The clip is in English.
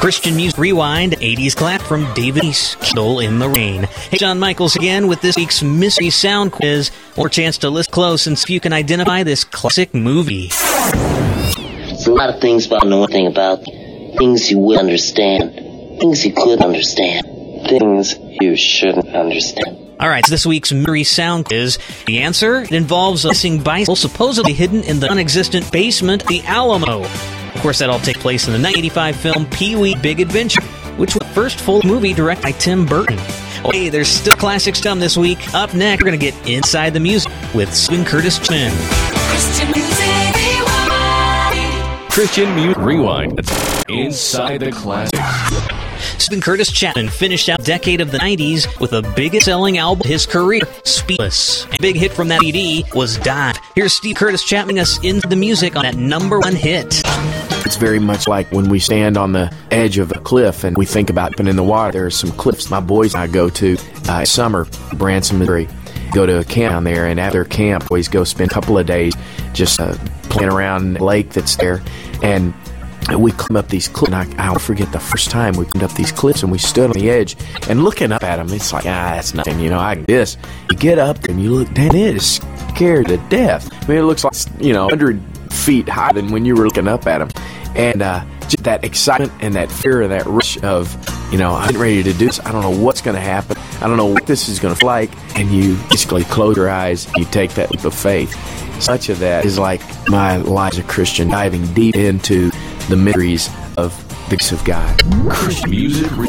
Christian Music Rewind, 80s clap from David East, Candle in the Rain. Hey, John Michaels again with this week's Mystery Sound Quiz. More chance to listen close and see if you can identify this classic movie. There's a lot of things, but I don't know one thing about things you would understand, things you could understand, things you shouldn't understand. All right, so this week's Mystery Sound Quiz. The answer, it involves a missing bicycle supposedly hidden in the non-existent basement of the Alamo. Of course, that all takes place in the 1985 film Pee-wee Big Adventure, which was the first full movie directed by Tim Burton. Oh, hey, there's still classics to come this week. Up next, we're going to get inside the music with Stephen Curtis Chapman. Christian Music Rewind. Christian Music Rewind. Inside the classics. Stephen Curtis Chapman finished out the decade of the 90s with the biggest selling album of his career, Speechless. A big hit from that CD was Dive. Here's Steve Curtis Chapman us into the music on that #1 hit. It's very much like when we stand on the edge of a cliff and we think about jumping in the water. There are some cliffs my boys and I go to summer, Branson, Missouri. Go to a camp down there, and after camp, always go spend a couple of days just playing around the lake that's there. And we climb up these cliffs, and I'll forget the first time we climbed up these cliffs, and we stood on the edge, and looking up at them, it's like, that's nothing, I this. You get up there, and you look, damn, it is scared to death. I mean, it looks like, 100 feet higher than when you were looking up at them. And just that excitement and that fear and that rush of, I'm getting ready to do this. I don't know what's going to happen. I don't know what this is going to feel like. And you basically close your eyes, you take that leap of faith. Such of that is like my life as a Christian, diving deep into the mysteries of the grace of God. Christian Music